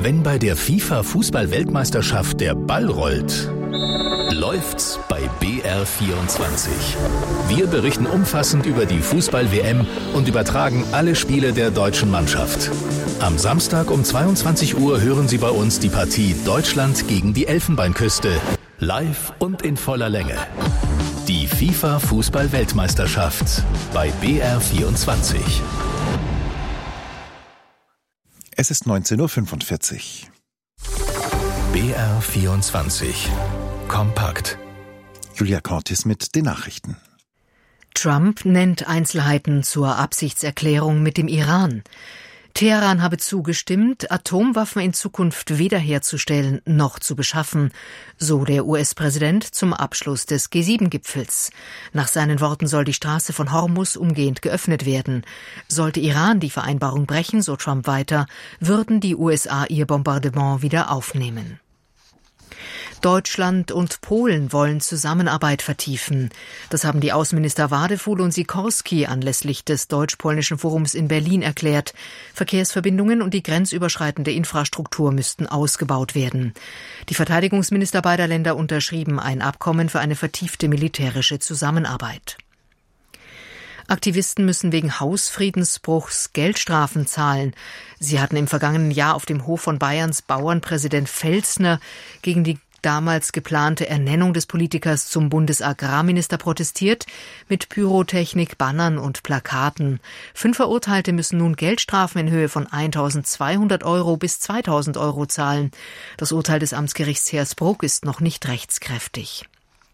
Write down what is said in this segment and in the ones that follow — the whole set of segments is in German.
Wenn bei der FIFA-Fußball-Weltmeisterschaft der Ball rollt, läuft's bei BR24. Wir berichten umfassend über die Fußball-WM und übertragen alle Spiele der deutschen Mannschaft. Am Samstag um 22 Uhr hören Sie bei uns die Partie Deutschland gegen die Elfenbeinküste. Live und in voller Länge. Die FIFA-Fußball-Weltmeisterschaft bei BR24. Es ist 19:45 Uhr. BR24. Kompakt. Julia Cortis mit den Nachrichten. Trump nennt Einzelheiten zur Absichtserklärung mit dem Iran. Teheran habe zugestimmt, Atomwaffen in Zukunft weder herzustellen noch zu beschaffen, so der US-Präsident zum Abschluss des G7-Gipfels. Nach seinen Worten soll die Straße von Hormuz umgehend geöffnet werden. Sollte Iran die Vereinbarung brechen, so Trump weiter, würden die USA ihr Bombardement wieder aufnehmen. Deutschland und Polen wollen Zusammenarbeit vertiefen. Das haben die Außenminister Wadeful und Sikorski anlässlich des Deutsch-Polnischen Forums in Berlin erklärt. Verkehrsverbindungen und die grenzüberschreitende Infrastruktur müssten ausgebaut werden. Die Verteidigungsminister beider Länder unterschrieben ein Abkommen für eine vertiefte militärische Zusammenarbeit. Aktivisten müssen wegen Hausfriedensbruchs Geldstrafen zahlen. Sie hatten im vergangenen Jahr auf dem Hof von Bayerns Bauernpräsident Felsner gegen die damals geplante Ernennung des Politikers zum Bundesagrarminister protestiert, mit Pyrotechnik, Bannern und Plakaten. 5 Verurteilte müssen nun Geldstrafen in Höhe von 1.200 € bis 2.000 € zahlen. Das Urteil des Amtsgerichts Hersbruck ist noch nicht rechtskräftig.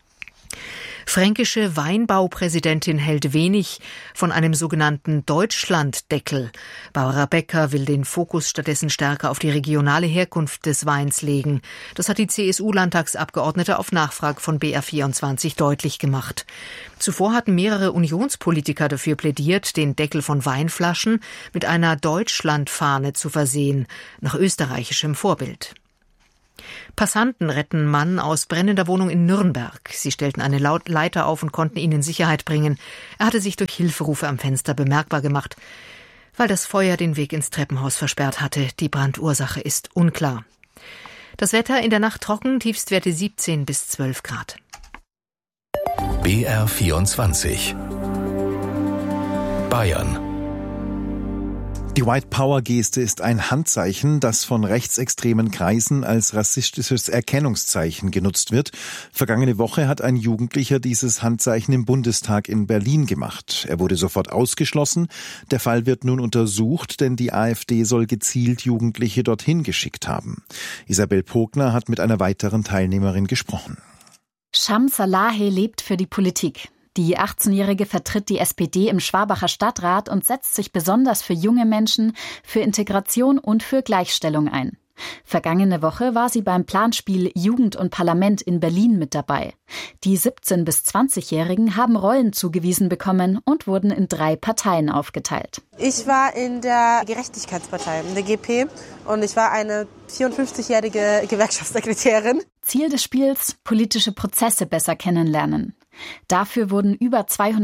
Fränkische Weinbaupräsidentin hält wenig von einem sogenannten Deutschlanddeckel. Barbara Becker will den Fokus stattdessen stärker auf die regionale Herkunft des Weins legen. Das hat die CSU-Landtagsabgeordnete auf Nachfrage von BR24 deutlich gemacht. Zuvor hatten mehrere Unionspolitiker dafür plädiert, den Deckel von Weinflaschen mit einer Deutschlandfahne zu versehen, nach österreichischem Vorbild. Passanten retten Mann aus brennender Wohnung in Nürnberg. Sie stellten eine Leiter auf und konnten ihn in Sicherheit bringen. Er hatte sich durch Hilferufe am Fenster bemerkbar gemacht, weil das Feuer den Weg ins Treppenhaus versperrt hatte. Die Brandursache ist unklar. Das Wetter in der Nacht trocken, Tiefstwerte 17 bis 12 Grad. BR24. Bayern. Die White Power Geste ist ein Handzeichen, das von rechtsextremen Kreisen als rassistisches Erkennungszeichen genutzt wird. Vergangene Woche hat ein Jugendlicher dieses Handzeichen im Bundestag in Berlin gemacht. Er wurde sofort ausgeschlossen. Der Fall wird nun untersucht, denn die AfD soll gezielt Jugendliche dorthin geschickt haben. Isabel Pogner hat mit einer weiteren Teilnehmerin gesprochen. Shams Salahe lebt für die Politik. Die 18-Jährige vertritt die SPD im Schwabacher Stadtrat und setzt sich besonders für junge Menschen, für Integration und für Gleichstellung ein. Vergangene Woche war sie beim Planspiel Jugend und Parlament in Berlin mit dabei. Die 17- bis 20-Jährigen haben Rollen zugewiesen bekommen und wurden in 3 Parteien aufgeteilt. Ich war in der Gerechtigkeitspartei, in der GP, und ich war eine 54-jährige Gewerkschaftssekretärin. Ziel des Spiels: politische Prozesse besser kennenlernen. Dafür wurden über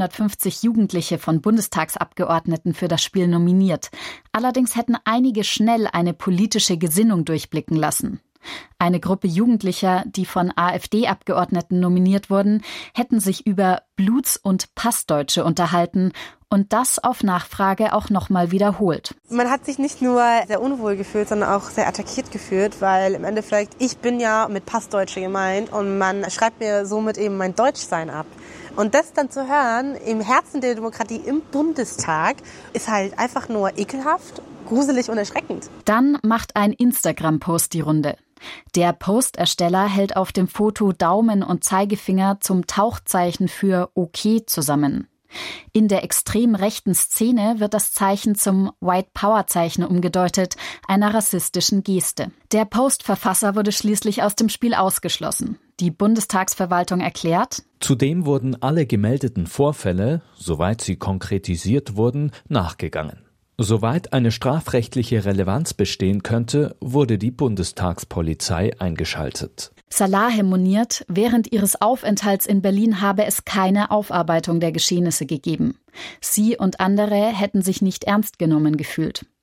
250 Jugendliche von Bundestagsabgeordneten für das Spiel nominiert. Allerdings hätten einige schnell eine politische Gesinnung durchblicken lassen. Eine Gruppe Jugendlicher, die von AfD-Abgeordneten nominiert wurden, hätten sich über Bluts- und Passdeutsche unterhalten und das auf Nachfrage auch nochmal wiederholt. Man hat sich nicht nur sehr unwohl gefühlt, sondern auch sehr attackiert gefühlt, weil im Endeffekt, ich bin ja mit Passdeutsche gemeint und man schreibt mir somit eben mein Deutschsein ab. Und das dann zu hören im Herzen der Demokratie im Bundestag ist halt einfach nur ekelhaft, gruselig und erschreckend. Dann macht ein Instagram-Post die Runde. Der Postersteller hält auf dem Foto Daumen und Zeigefinger zum Tauchzeichen für okay zusammen. In der extrem rechten Szene wird das Zeichen zum White Power Zeichen umgedeutet, einer rassistischen Geste. Der Postverfasser wurde schließlich aus dem Spiel ausgeschlossen. Die Bundestagsverwaltung erklärt: Zudem wurden alle gemeldeten Vorfälle, soweit sie konkretisiert wurden, nachgegangen. Soweit eine strafrechtliche Relevanz bestehen könnte, wurde die Bundestagspolizei eingeschaltet. Salahe moniert, während ihres Aufenthalts in Berlin habe es keine Aufarbeitung der Geschehnisse gegeben. Sie und andere hätten sich nicht ernst genommen gefühlt.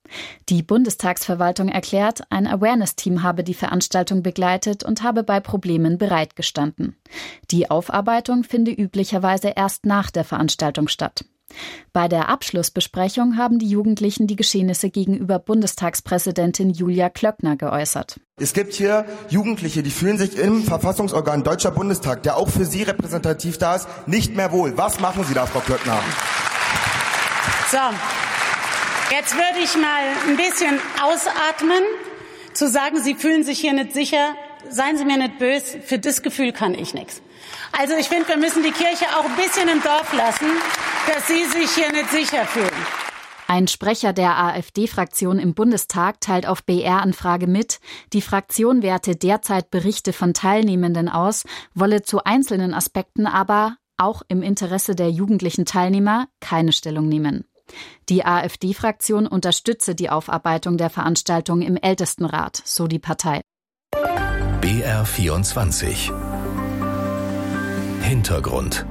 Die Bundestagsverwaltung erklärt, ein Awareness-Team habe die Veranstaltung begleitet und habe bei Problemen bereitgestanden. Die Aufarbeitung finde üblicherweise erst nach der Veranstaltung statt. Bei der Abschlussbesprechung haben die Jugendlichen die Geschehnisse gegenüber Bundestagspräsidentin Julia Klöckner geäußert. Es gibt hier Jugendliche, die fühlen sich im Verfassungsorgan Deutscher Bundestag, der auch für sie repräsentativ da ist, nicht mehr wohl. Was machen Sie da, Frau Klöckner? So, jetzt würde ich mal ein bisschen ausatmen. Zu sagen, Sie fühlen sich hier nicht sicher, seien Sie mir nicht böse, für das Gefühl kann ich nichts. Also ich finde, wir müssen die Kirche auch ein bisschen im Dorf lassen, dass Sie sich hier nicht sicher fühlen. Ein Sprecher der AfD-Fraktion im Bundestag teilt auf BR-Anfrage mit, die Fraktion werte derzeit Berichte von Teilnehmenden aus, wolle zu einzelnen Aspekten aber, auch im Interesse der jugendlichen Teilnehmer, keine Stellung nehmen. Die AfD-Fraktion unterstütze die Aufarbeitung der Veranstaltung im Ältestenrat, so die Partei. BR24 Hintergrund.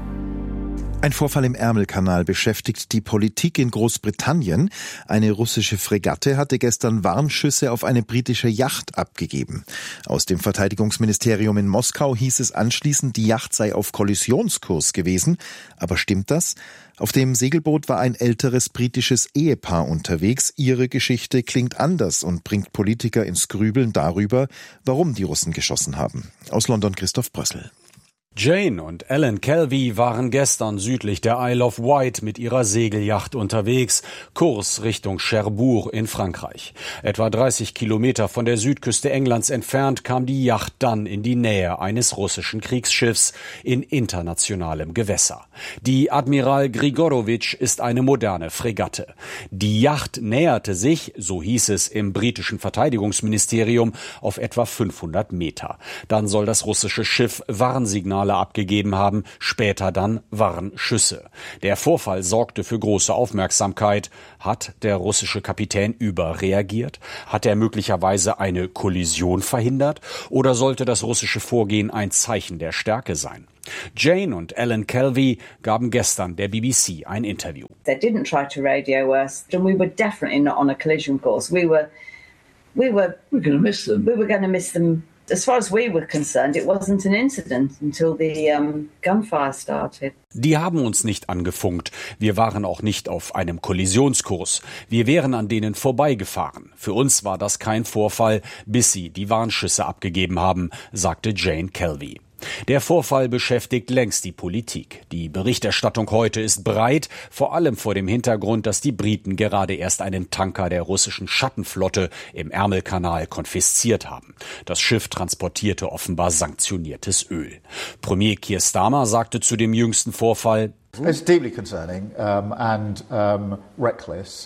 Ein Vorfall im Ärmelkanal beschäftigt die Politik in Großbritannien. Eine russische Fregatte hatte gestern Warnschüsse auf eine britische Yacht abgegeben. Aus dem Verteidigungsministerium in Moskau hieß es anschließend, die Yacht sei auf Kollisionskurs gewesen. Aber stimmt das? Auf dem Segelboot war ein älteres britisches Ehepaar unterwegs. Ihre Geschichte klingt anders und bringt Politiker ins Grübeln darüber, warum die Russen geschossen haben. Aus London Christoph Brössel. Jane und Alan Kelvey waren gestern südlich der Isle of Wight mit ihrer Segelyacht unterwegs, Kurs Richtung Cherbourg in Frankreich. Etwa 30 Kilometer von der Südküste Englands entfernt kam die Yacht dann in die Nähe eines russischen Kriegsschiffs in internationalem Gewässer. Die Admiral Grigorowitsch ist eine moderne Fregatte. Die Yacht näherte sich, so hieß es im britischen Verteidigungsministerium, auf etwa 500 Meter. Dann soll das russische Schiff Warnsignale abgegeben haben, später dann Warnschüsse. Der Vorfall sorgte für große Aufmerksamkeit. Hat der russische Kapitän überreagiert? Hat er möglicherweise eine Kollision verhindert? Oder sollte das russische Vorgehen ein Zeichen der Stärke sein? Jane und Alan Kelvey gaben gestern der BBC ein Interview. They didn't try to radio us, and we were definitely not on a collision course. We were going to miss them. We were going to miss them. As far as we were concerned, it wasn't an incident until the gunfire started. Die haben uns nicht angefunkt. Wir waren auch nicht auf einem Kollisionskurs. Wir wären an denen vorbeigefahren. Für uns war das kein Vorfall, bis sie die Warnschüsse abgegeben haben, sagte Jane Kelvey. Der Vorfall beschäftigt längst die Politik. Die Berichterstattung heute ist breit, vor allem vor dem Hintergrund, dass die Briten gerade erst einen Tanker der russischen Schattenflotte im Ärmelkanal konfisziert haben. Das Schiff transportierte offenbar sanktioniertes Öl. Premier Keir Starmer sagte zu dem jüngsten Vorfall: It's deeply concerning and reckless.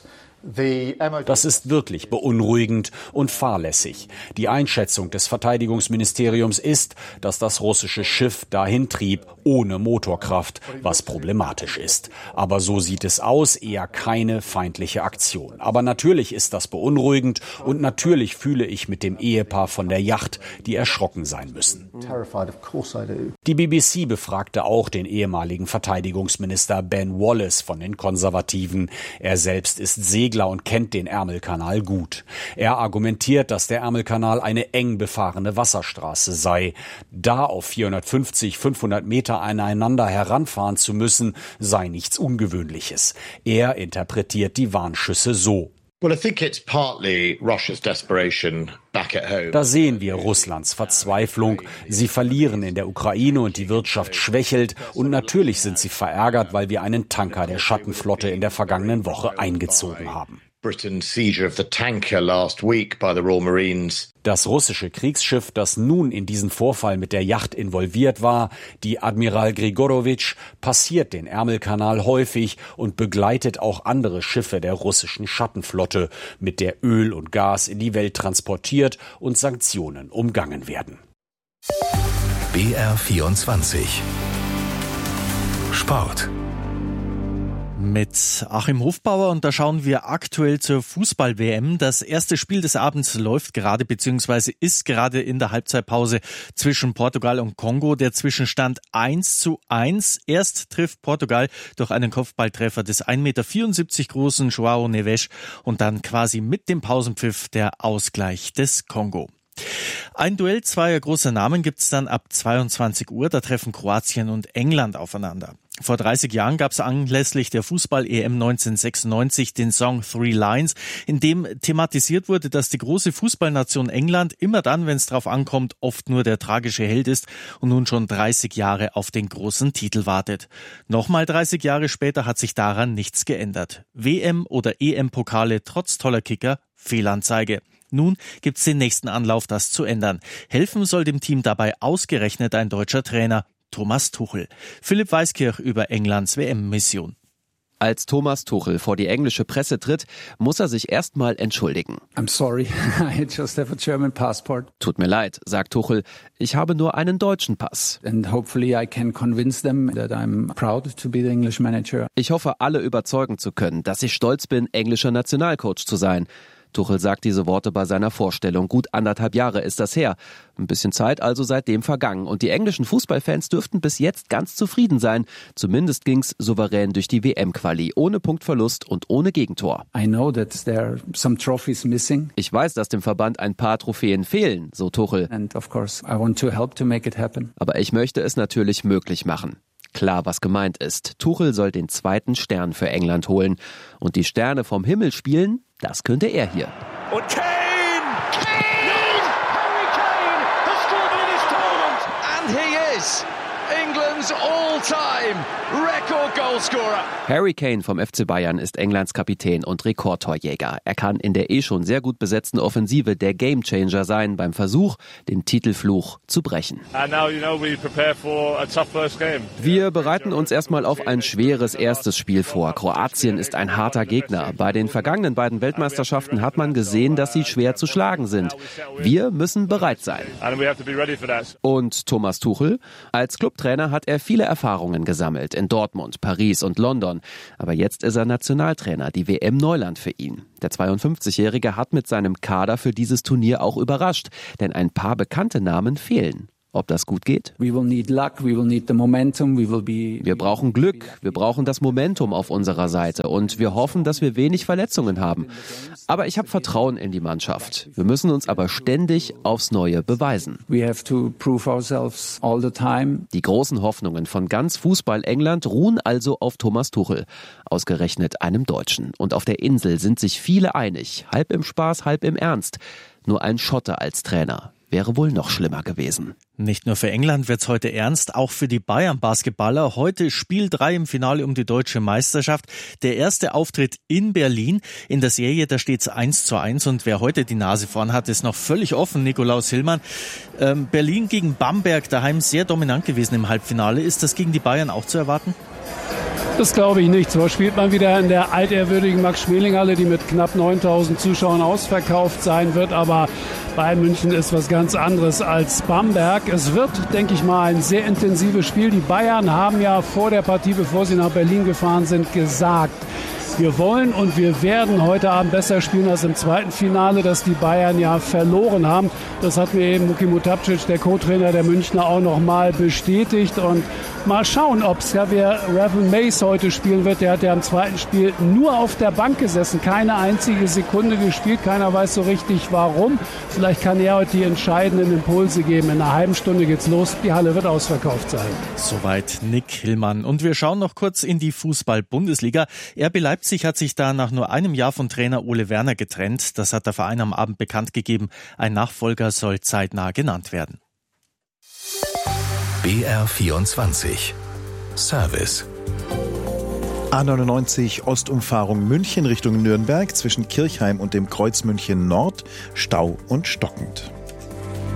Das ist wirklich beunruhigend und fahrlässig. Die Einschätzung des Verteidigungsministeriums ist, dass das russische Schiff dahin trieb, ohne Motorkraft, was problematisch ist. Aber so sieht es aus, eher keine feindliche Aktion. Aber natürlich ist das beunruhigend und natürlich fühle ich mit dem Ehepaar von der Yacht, die erschrocken sein müssen. Die BBC befragte auch den ehemaligen Verteidigungsminister Ben Wallace von den Konservativen. Er selbst ist Segler und kennt den Ärmelkanal gut. Er argumentiert, dass der Ärmelkanal eine eng befahrene Wasserstraße sei. Da auf 500 Meter aneinander heranfahren zu müssen, sei nichts Ungewöhnliches. Er interpretiert die Warnschüsse so: Da sehen wir Russlands Verzweiflung. Sie verlieren in der Ukraine und die Wirtschaft schwächelt. Und natürlich sind sie verärgert, weil wir einen Tanker der Schattenflotte in der vergangenen Woche eingezogen haben. Das russische Kriegsschiff, das nun in diesen Vorfall mit der Yacht involviert war, die Admiral Grigorowitsch, passiert den Ärmelkanal häufig und begleitet auch andere Schiffe der russischen Schattenflotte, mit der Öl und Gas in die Welt transportiert und Sanktionen umgangen werden. BR24 Sport. Mit Achim Hofbauer, und da schauen wir aktuell zur Fußball-WM. Das erste Spiel des Abends läuft gerade bzw. ist gerade in der Halbzeitpause zwischen Portugal und Kongo. Der Zwischenstand 1:1. Erst trifft Portugal durch einen Kopfballtreffer des 1,74 Meter großen João Neves und dann quasi mit dem Pausenpfiff der Ausgleich des Kongo. Ein Duell zweier großer Namen gibt's dann ab 22 Uhr. Da treffen Kroatien und England aufeinander. Vor 30 Jahren gab's anlässlich der Fußball-EM 1996 den Song Three Lions, in dem thematisiert wurde, dass die große Fußballnation England immer dann, wenn es drauf ankommt, oft nur der tragische Held ist und nun schon 30 Jahre auf den großen Titel wartet. Nochmal 30 Jahre später hat sich daran nichts geändert. WM- oder EM-Pokale trotz toller Kicker, Fehlanzeige. Nun gibt's den nächsten Anlauf, das zu ändern. Helfen soll dem Team dabei ausgerechnet ein deutscher Trainer, Thomas Tuchel. Philipp Weiskirch über Englands WM-Mission. Als Thomas Tuchel vor die englische Presse tritt, muss er sich erstmal entschuldigen. I'm sorry, I just have a German passport. Tut mir leid, sagt Tuchel, ich habe nur einen deutschen Pass. And hopefully I can convince them that I'm proud to be the English manager. Ich hoffe, alle überzeugen zu können, dass ich stolz bin, englischer Nationalcoach zu sein. Tuchel sagt diese Worte bei seiner Vorstellung. Gut 1,5 Jahre ist das her. Ein bisschen Zeit also seitdem vergangen. Und die englischen Fußballfans dürften bis jetzt ganz zufrieden sein. Zumindest ging's souverän durch die WM-Quali. Ohne Punktverlust und ohne Gegentor. I know that there are some trophies missing. Ich weiß, dass dem Verband ein paar Trophäen fehlen, so Tuchel. And of course, I want to help to make it happen. Aber ich möchte es natürlich möglich machen. Klar, was gemeint ist. Tuchel soll den 2. Stern für England holen. Und die Sterne vom Himmel spielen, das könnte er hier. Und Kane! Yes! Harry Kane has scored in this tournament! And he is England's all-time record goalscorer. Harry Kane vom FC Bayern ist Englands Kapitän und Rekordtorjäger. Er kann in der schon sehr gut besetzten Offensive der Gamechanger sein beim Versuch, den Titelfluch zu brechen. Wir bereiten uns erstmal auf ein schweres erstes Spiel vor. Kroatien ist ein harter Gegner. Bei den vergangenen beiden Weltmeisterschaften hat man gesehen, dass sie schwer zu schlagen sind. Wir müssen bereit sein. Und Thomas Tuchel? Als Clubtrainer hat er viele Erfahrungen gesammelt in Dortmund, Paris und London. Aber jetzt ist er Nationaltrainer, die WM Neuland für ihn. Der 52-Jährige hat mit seinem Kader für dieses Turnier auch überrascht, denn ein paar bekannte Namen fehlen. Ob das gut geht? Wir brauchen Glück, wir brauchen das Momentum auf unserer Seite und wir hoffen, dass wir wenig Verletzungen haben. Aber ich habe Vertrauen in die Mannschaft. Wir müssen uns aber ständig aufs Neue beweisen. We have to prove ourselves all the time. Die großen Hoffnungen von ganz Fußball-England ruhen also auf Thomas Tuchel, ausgerechnet einem Deutschen. Und auf der Insel sind sich viele einig, halb im Spaß, halb im Ernst. Nur ein Schotte als Trainer wäre wohl noch schlimmer gewesen. Nicht nur für England wird's heute ernst, auch für die Bayern-Basketballer. Heute Spiel 3 im Finale um die deutsche Meisterschaft. Der erste Auftritt in Berlin. In der Serie, da steht's 1:1 und wer heute die Nase vorn hat, ist noch völlig offen, Nikolaus Hillmann. Berlin gegen Bamberg, daheim sehr dominant gewesen im Halbfinale. Ist das gegen die Bayern auch zu erwarten? Das glaube ich nicht. So spielt man wieder in der altehrwürdigen Max-Schmeling-Halle, die mit knapp 9.000 Zuschauern ausverkauft sein wird. Aber Bayern München ist was ganz anderes als Bamberg. Es wird, denke ich mal, ein sehr intensives Spiel. Die Bayern haben ja vor der Partie, bevor sie nach Berlin gefahren sind, gesagt, wir wollen und wir werden heute Abend besser spielen als im zweiten Finale, das die Bayern ja verloren haben. Das hat mir eben Muki Mutapcic, der Co-Trainer der Münchner, auch noch mal bestätigt. Und mal schauen, ob Xavier Raven Mace heute spielen wird. Der hat ja im zweiten Spiel nur auf der Bank gesessen, keine einzige Sekunde gespielt. Keiner weiß so richtig, warum. Vielleicht kann er heute die entscheidenden Impulse geben. In einer halben Stunde geht's los. Die Halle wird ausverkauft sein. Soweit Nick Hillmann. Und wir schauen noch kurz in die Fußball-Bundesliga. RB Leipzig hat sich da nach nur einem Jahr von Trainer Ole Werner getrennt. Das hat der Verein am Abend bekannt gegeben. Ein Nachfolger soll zeitnah genannt werden. BR24 Service. A99 Ostumfahrung München Richtung Nürnberg zwischen Kirchheim und dem Kreuz München Nord, Stau und stockend.